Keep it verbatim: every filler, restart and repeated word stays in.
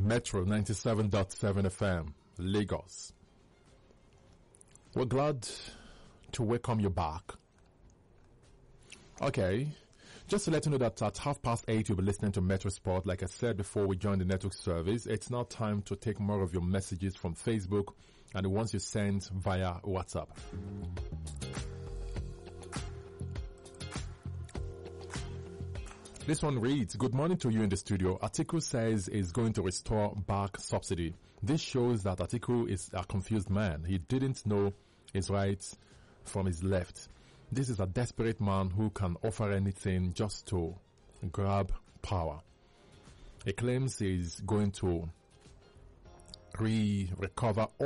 Metro ninety-seven point seven F M, Lagos. We're glad to welcome you back. Okay, just to let you know that at half past eight you'll be listening to Metro Sport. Like I said before we joined the network service, it's now time to take more of your messages from Facebook and the ones you send via WhatsApp. This one reads, good morning to you in the studio. Atiku says is going to restore back subsidy. This shows that Atiku is a confused man. He didn't know his rights from his left. This is a desperate man who can offer anything just to grab power. He claims he's going to re-recover